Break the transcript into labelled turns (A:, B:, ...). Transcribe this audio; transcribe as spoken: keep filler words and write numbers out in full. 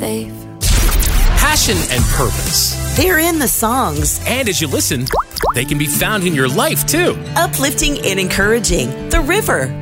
A: safe.
B: Passion and purpose.
C: They're in the songs.
B: And as you listen, they can be found in your life too.
C: Uplifting and encouraging. The River